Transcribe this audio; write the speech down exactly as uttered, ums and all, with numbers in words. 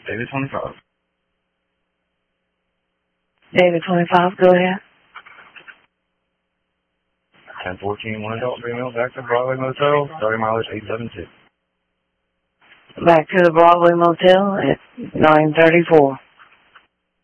David twenty-five. David twenty-five, go ahead. ten fourteen, one adult female, back to Broadway Motel, starting mileage eight seven two. Back to the Broadway Motel at nine thirty-four.